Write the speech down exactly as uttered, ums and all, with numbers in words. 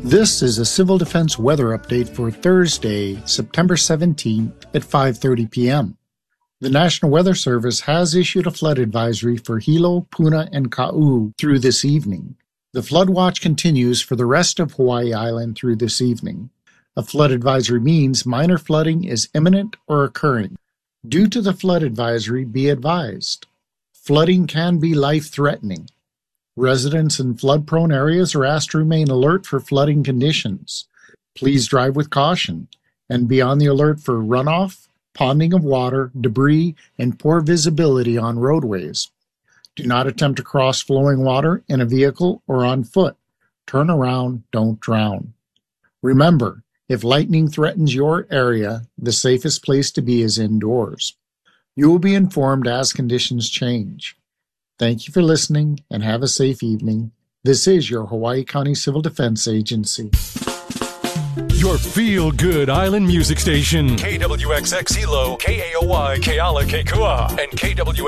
This is a Civil Defense weather update for Thursday, September seventeenth at five thirty p.m. The National Weather Service has issued a flood advisory for Hilo, Puna, and Kau through this evening. The flood watch continues for the rest of Hawaii Island through this evening. A flood advisory means minor flooding is imminent or occurring. Due to the flood advisory, be advised. Flooding can be life-threatening. Residents in flood-prone areas are asked to remain alert for flooding conditions. Please drive with caution and be on the alert for runoff, ponding of water, debris, and poor visibility on roadways. Do not attempt to cross flowing water in a vehicle or on foot. Turn around, don't drown. Remember, if lightning threatens your area, the safest place to be is indoors. You will be informed as conditions change. Thank you for listening and have a safe evening. This is your Hawaii County Civil Defense Agency. Your feel-good island music station. K W X X Hilo, K A O Y, Keala Kekua, and K W